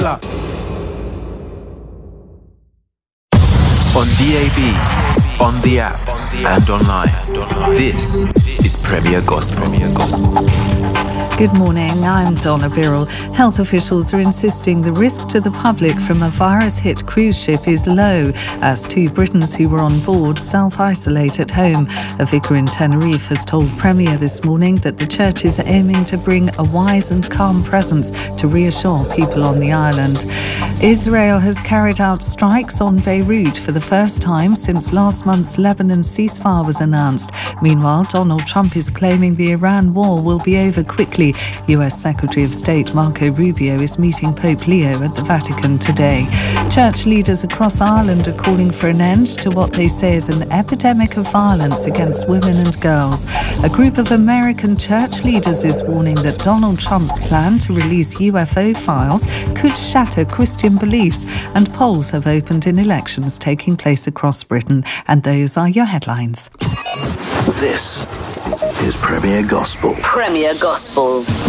On DAB, on the app, and online. This is Premier Gospel. Good morning, I'm Donna Birrell. Health officials are insisting the risk to the public from a virus-hit cruise ship is low as 2 Britons who were on board self-isolate at home. A vicar in Tenerife has told Premier this morning that the church is aiming to bring a wise and calm presence to reassure people on the island. Israel has carried out strikes on Beirut for the first time since last month's Lebanon ceasefire was announced. Meanwhile, Donald Trump is claiming the Iran war will be over quickly. US Secretary of State Marco Rubio is meeting Pope Leo at the Vatican today. Church leaders across Ireland are calling for an end to what they say is an epidemic of violence against women and girls. A group of American church leaders is warning that Donald Trump's plan to release UFO files could shatter Christian beliefs, and polls have opened in elections taking place across Britain. And those are your headlines. This is Premier Gospel. Premier Gospel.